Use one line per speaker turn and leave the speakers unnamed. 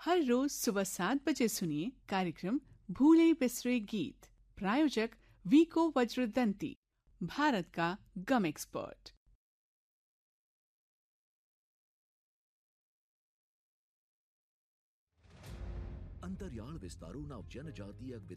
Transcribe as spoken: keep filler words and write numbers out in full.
हर रोज सुबह सात बजे सुनिए कार्यक्रम भूले बिसरे गीत। प्रायोजक वीको वज्रदंती, भारत का गम एक्सपर्ट।
અંતરિયાળ વિસ્તારોના જનજાતીય